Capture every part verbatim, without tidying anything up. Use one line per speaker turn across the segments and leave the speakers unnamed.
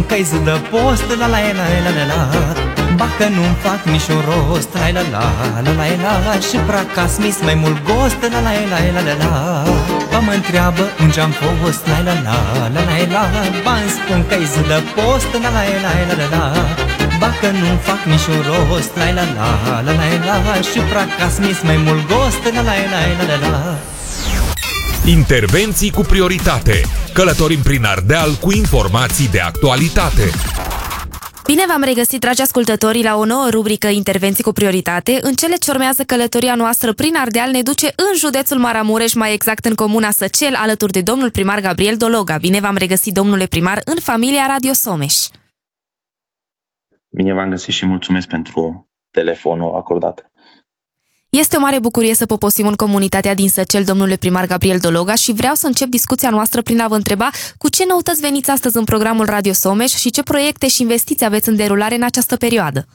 că-i zi de post, la la la la la la. Ba că nu-mi fac niciun rost, la la la la la la. Și pracas mi-s mai mult gost, la la la la la la. Ba mă întreabă unde-am fost, la la la la la la. Ba-mi spun că-i zi de post, la la la la la la. Ba că nu-mi fac niciun rost, la la la la la la. Și pracas mi-s mai mult gost, la la la la la la.
Intervenții cu prioritate. Călătorim prin Ardeal cu informații de actualitate.
Bine v-am regăsit, dragi ascultători, la o nouă rubrică Intervenții cu prioritate. În cele ce urmează, călătoria noastră prin Ardeal ne duce în județul Maramureș, mai exact în comuna Săcel, alături de domnul primar Gabriel Dologa. Bine v-am regăsit, domnule primar, în familia Radio Someș.
Bine v-am găsit și mulțumesc pentru telefonul acordat.
Este o mare bucurie să poposim în comunitatea din Săcel, domnule primar Gabriel Dologa, și vreau să încep discuția noastră prin a vă întreba cu ce noutăți veniți astăzi în programul Radio Someș și ce proiecte și investiții aveți în derulare în această perioadă.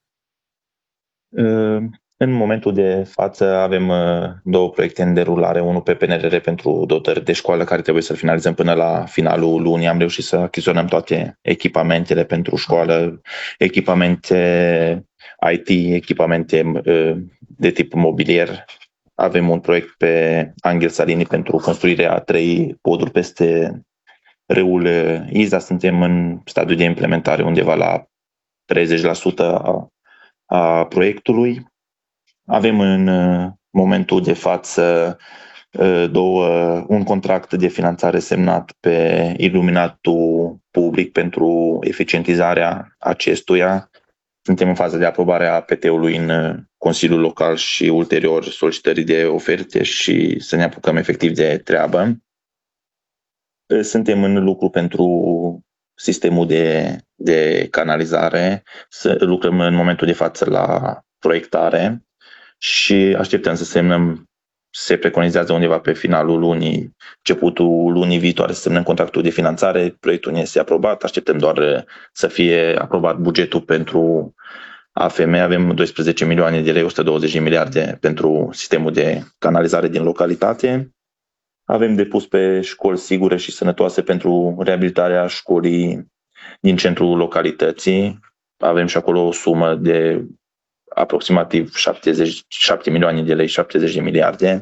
În momentul de față avem două proiecte în derulare, unul pe P N R R pentru dotări de școală care trebuie să-l finalizăm până la finalul lunii. Am reușit să achiziționăm toate echipamentele pentru școală, echipamente I T, echipamente de tip mobilier. Avem un proiect pe Anghel Salini pentru construirea a trei poduri peste râul Iza. Suntem în stadiul de implementare undeva la treizeci la sută a, a proiectului. Avem în momentul de față două, un contract de finanțare semnat pe iluminatul public pentru eficientizarea acestuia. Suntem în fază de aprobare a P T-ului în Consiliul Local și ulterior solicitării de oferte și să ne apucăm efectiv de treabă. Suntem în lucru pentru sistemul de, de canalizare, să lucrăm în momentul de față la proiectare și așteptăm să semnăm. Se preconizează undeva pe finalul lunii, începutul lunii viitoare să semnăm contractul de finanțare. Proiectul ne este aprobat, așteptăm doar să fie aprobat bugetul pentru A F M. Avem doisprezece milioane de lei, o sută douăzeci de miliarde pentru sistemul de canalizare din localitate. Avem depus pe școli sigure și sănătoase pentru reabilitarea școlii din centrul localității. Avem și acolo o sumă de aproximativ șaptezeci, șapte milioane de lei, șaptezeci de miliarde.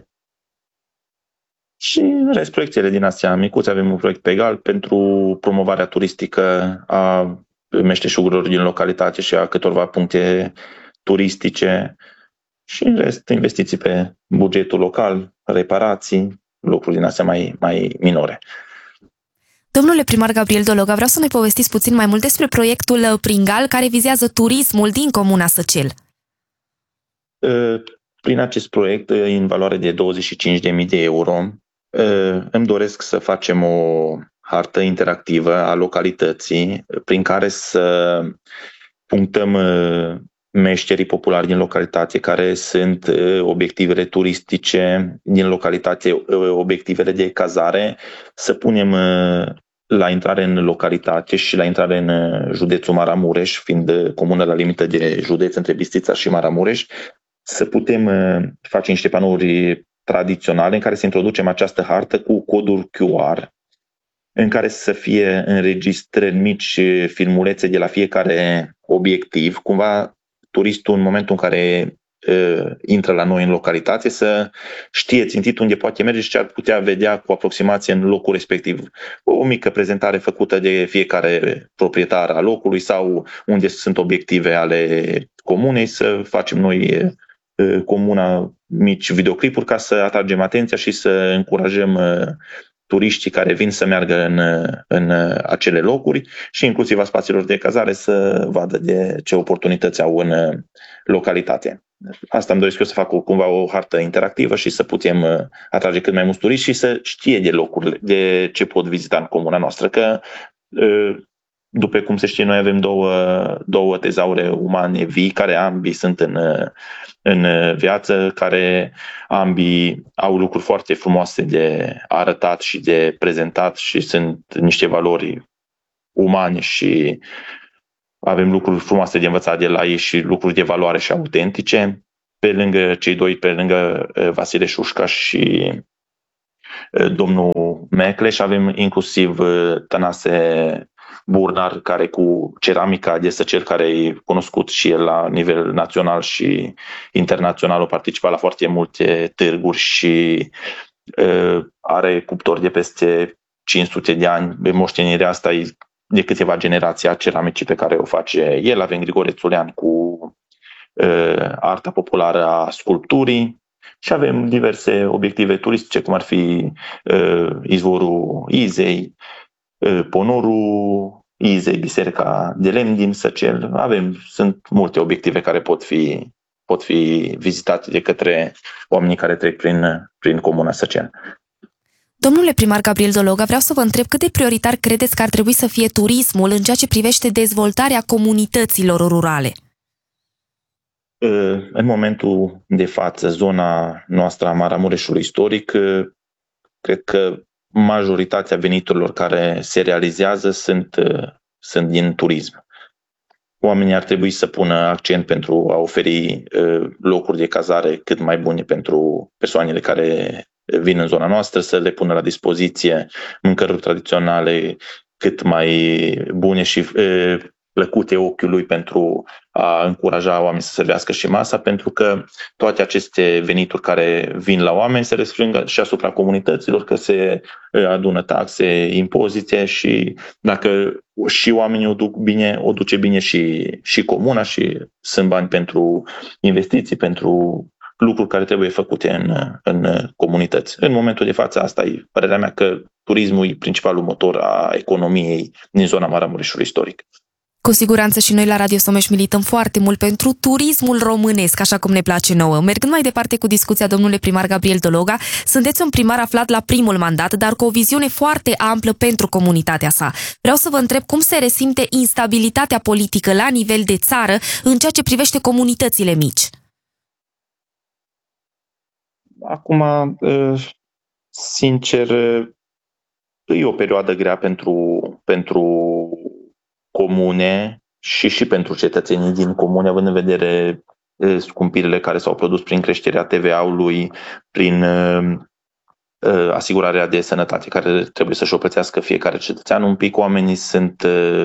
Și în rest, proiectele din astea micuțe. Avem un proiect pe egal pentru promovarea turistică a meșteșugurilor din localitate și a câtorva puncte turistice. Și în rest, investiții pe bugetul local, reparații, lucruri din astea mai, mai minore.
Domnule primar Gabriel Dologa, vreau să ne povestiți puțin mai mult despre proiectul Pringal, care vizează turismul din comuna Săcel.
Prin acest proiect, în valoare de douăzeci și cinci de mii de euro, îmi doresc să facem o hartă interactivă a localității prin care să punctăm meșterii populari din localitate, care sunt obiectivele turistice din localitate, obiectivele de cazare, să punem la intrare în localitate și la intrare în județul Maramureș, fiind comună la limită de județ între Bistrița și Maramureș, să putem face niște panouri tradiționale în care să introducem această hartă cu coduri Q R, în care să fie înregistrări mici, filmulețe de la fiecare obiectiv, cumva turistul în momentul în care uh, intră la noi în localitate să știe țintit unde poate merge și ce ar putea vedea cu aproximație în locul respectiv. O mică prezentare făcută de fiecare proprietar al locului sau unde sunt obiective ale comunei, să facem noi uh, comuna mici videoclipuri ca să atragem atenția și să încurajăm uh, turiștii care vin să meargă în, în acele locuri și inclusiv a spațiilor de cazare să vadă de ce oportunități au în localitate. Asta îmi doresc eu, să fac o, cumva o hartă interactivă și să putem atrage cât mai mulți turiști și să știe de locuri, de ce pot vizita în comuna noastră. Că, după cum se știe, noi avem două, două tezaure umane vii, care ambii sunt în, în viață, care ambii au lucruri foarte frumoase de arătat și de prezentat și sunt niște valori umane și avem lucruri frumoase de învățat de la ei și lucruri de valoare și autentice. Pe lângă cei doi, pe lângă Vasile Șușca și domnul Mecleș, avem inclusiv Tănase Burnar, care cu ceramica de săcel, care e cunoscut și el la nivel național și internațional, a participat la foarte multe târguri și uh, are cuptor de peste cinci sute de ani. Moștenirea asta e de câteva generații a ceramicii pe care o face el. Avem Grigore Țulean cu uh, arta populară a sculpturii și avem diverse obiective turistice, cum ar fi uh, izvorul Izei, uh, ponorul Izei, biserica de lemn din Săcel. Avem, sunt multe obiective care pot fi, pot fi vizitate de către oamenii care trec prin, prin comuna Săcel.
Domnule primar Gabriel Dologa, vreau să vă întreb cât de prioritar credeți că ar trebui să fie turismul în ceea ce privește dezvoltarea comunităților rurale?
În momentul de față, zona noastră a Maramureșului istoric, cred că majoritatea veniturilor care se realizează sunt, sunt din turism. Oamenii ar trebui să pună accent pentru a oferi locuri de cazare cât mai bune pentru persoanele care vin în zona noastră, să le pună la dispoziție mâncăruri tradiționale cât mai bune și e, plăcute ochiului pentru a încuraja oamenii să servească și masa, pentru că toate aceste venituri care vin la oameni se răsfrângă și asupra comunităților, că se adună taxe, impozite și dacă și oamenii o duc bine, o duce bine și, și comuna și sunt bani pentru investiții, pentru lucruri care trebuie făcute în, în comunități. În momentul de față, asta e părerea mea, că turismul e principalul motor a economiei din zona Maramureșului istoric.
Cu siguranță și noi la Radio Someș milităm foarte mult pentru turismul românesc, așa cum ne place nouă. Mergând mai departe cu discuția, domnule primar Gabriel Dologa, sunteți un primar aflat la primul mandat, dar cu o viziune foarte amplă pentru comunitatea sa. Vreau să vă întreb cum se resimte instabilitatea politică la nivel de țară în ceea ce privește comunitățile mici.
Acum, sincer, e o perioadă grea pentru, pentru comune și și pentru cetățenii din comune, având în vedere scumpirile care s-au produs prin creșterea T V A-ului, prin asigurarea de sănătate care trebuie să-și o plătească fiecare cetățean. Un pic oamenii sunt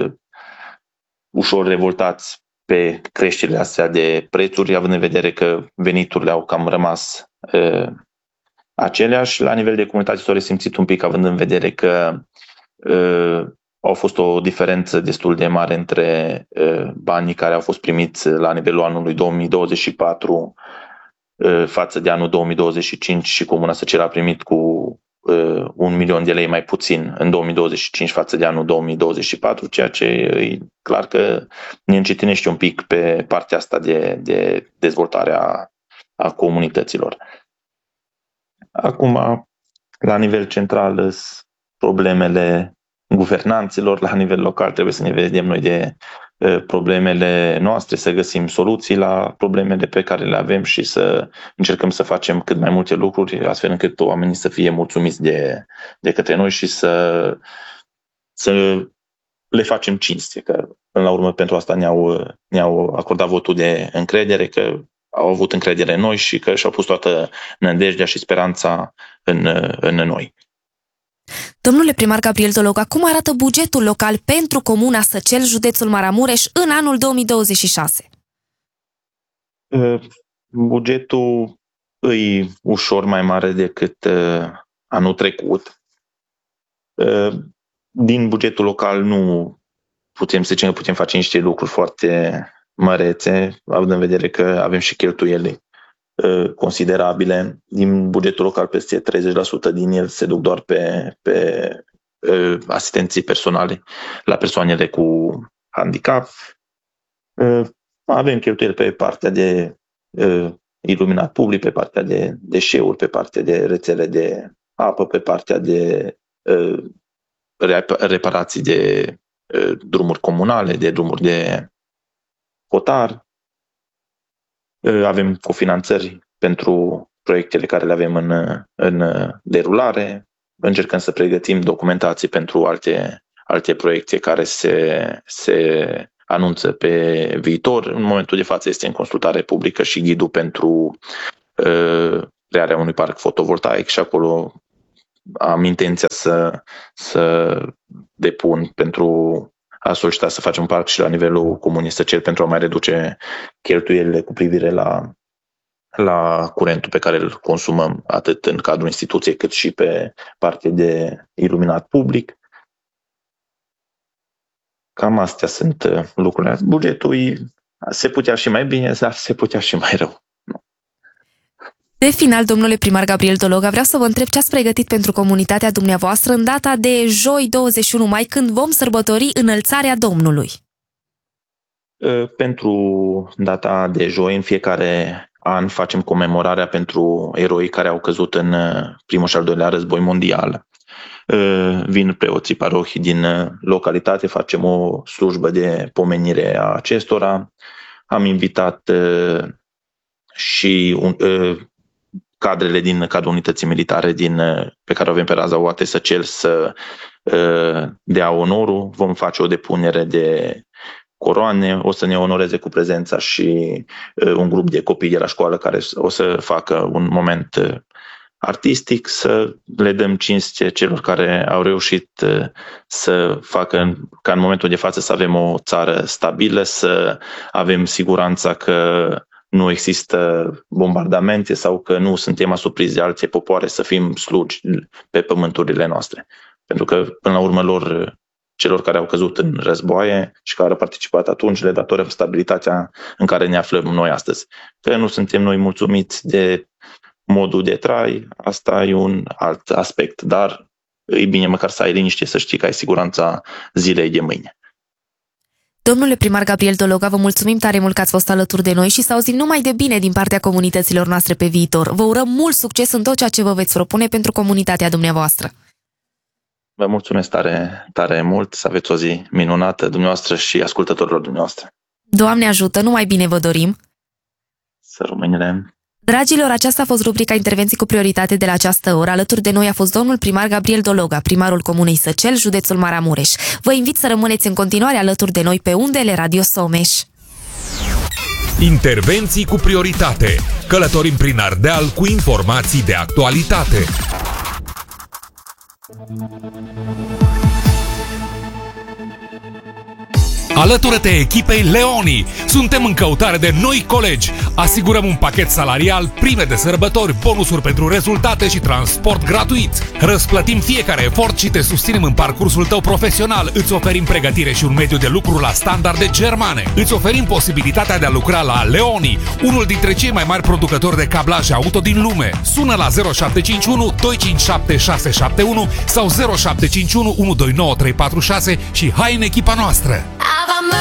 ușor revoltați pe creșterile astea de prețuri, având în vedere că veniturile au cam rămas uh, aceleași. La nivel de comunitate s-au resimțit un pic, având în vedere că uh, au fost o diferență destul de mare între uh, banii care au fost primiți la nivelul anului două mii douăzeci și patru uh, față de anul două mii douăzeci și cinci și Comuna Săcel a primit cu uh, un milion de lei mai puțin în două mii douăzeci și cinci față de anul două mii douăzeci și patru, ceea ce e clar că ne încetinește un pic pe partea asta de, de dezvoltare a, a comunităților. Acum, la nivel central, problemele guvernanților, la nivel local trebuie să ne vedem noi de uh, problemele noastre, să găsim soluții la problemele pe care le avem și să încercăm să facem cât mai multe lucruri, astfel încât oamenii să fie mulțumiți de, de către noi și să, să le facem cinste, că până la urmă pentru asta ne-au, ne-au acordat votul de încredere, că au avut încredere în noi și că și-au pus toată nădejdea și speranța în, în noi.
Domnule primar Gabriel Dologa, cum arată bugetul local pentru Comuna Săcel, județul Maramureș, în anul două mii douăzeci și șase?
Bugetul e ușor mai mare decât anul trecut. Din bugetul local nu putem să zicem că putem face niște lucruri foarte mărețe, având în vedere că avem și cheltuieli considerabile. Din bugetul local, peste treizeci la sută din el se duc doar pe, pe asistenții personale la persoanele cu handicap. Avem cheltuieli pe partea de iluminat public, pe partea de deșeuri, pe partea de rețele de apă, pe partea de reparații de drumuri comunale, de drumuri de cotar. Avem cofinanțări pentru proiectele care le avem în, în derulare. Încercăm să pregătim documentații pentru alte, alte proiecte care se, se anunță pe viitor. În momentul de față este în consultare publică și ghidul pentru uh, crearea unui parc fotovoltaic și acolo am intenția să, să depun pentru a solicitat să facem un parc și la nivelul comunei Săcel pentru a mai reduce cheltuielile cu privire la, la curentul pe care îl consumăm atât în cadrul instituției cât și pe partea de iluminat public. Cam astea sunt lucrurile. Bugetul se putea și mai bine, dar se putea și mai rău.
De final, domnule primar Gabriel Dologa, vreau să vă întreb ce ați pregătit pentru comunitatea dumneavoastră în data de joi douăzeci și unu mai, când vom sărbători Înălțarea Domnului.
Pentru data de joi, în fiecare an, facem comemorarea pentru eroii care au căzut în primul și al doilea război mondial. Vin preoții parohii din localitate, facem o slujbă de pomenire a acestora. Am invitat și un, cadrele din cadrul unității militare din, pe care o avem pe raza U A T Săcel să dea onorul. Vom face o depunere de coroane, o să ne onoreze cu prezența și un grup de copii de la școală care o să facă un moment artistic, să le dăm cinste celor care au reușit să facă ca în momentul de față să avem o țară stabilă, să avem siguranța că nu există bombardamente sau că nu suntem asupriți de alte popoare, să fim slugi pe pământurile noastre. Pentru că, până la urmă, lor, celor care au căzut în războaie și care au participat atunci, le datorăm stabilitatea în care ne aflăm noi astăzi. Că nu suntem noi mulțumiți de modul de trai, asta e un alt aspect, dar e bine măcar să ai liniște, să știi că ai siguranța zilei de mâine.
Domnule primar Gabriel Dologa, vă mulțumim tare mult că ați fost alături de noi și să auzim numai de bine din partea comunităților noastre pe viitor. Vă urăm mult succes în tot ceea ce vă veți propune pentru comunitatea dumneavoastră.
Vă mulțumesc tare, tare mult, să aveți o zi minunată dumneavoastră și ascultătorilor dumneavoastră.
Doamne ajută, numai bine vă dorim!
Să rămânem!
Dragilor, aceasta a fost rubrica Intervenții cu prioritate de la această oră. Alături de noi a fost domnul primar Gabriel Dologa, primarul Comunei Săcel, județul Maramureș. Vă invit să rămâneți în continuare alături de noi pe undele Radio Someș.
Intervenții cu prioritate. Călătorim prin Ardeal cu informații de actualitate. Alătură-te echipei Leoni! Suntem în căutare de noi colegi. Asigurăm un pachet salarial, prime de sărbători, bonusuri pentru rezultate și transport gratuit. Răsplătim fiecare efort și te susținem în parcursul tău profesional. Îți oferim pregătire și un mediu de lucru la standarde germane. Îți oferim posibilitatea de a lucra la Leoni, unul dintre cei mai mari producători de cablaje auto din lume. Sună la zero șapte cinci unu doi cinci șapte șase șapte unu sau zero șapte cinci unu unu doi nouă trei patru șase și hai în echipa noastră!